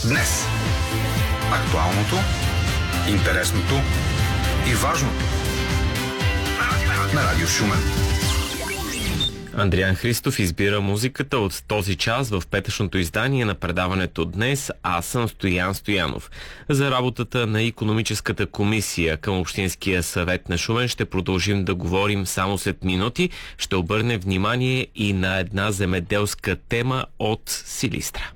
Днес. Актуалното, интересното и важното на Радио Шумен. Андриан Христов избира музиката от този час в петъчното издание на предаването Днес. Аз съм Стоян Стоянов. За работата на икономическата комисия към Общинския съвет на Шумен ще продължим да говорим само след минути. Ще обърнем внимание и на една земеделска тема от Силистра.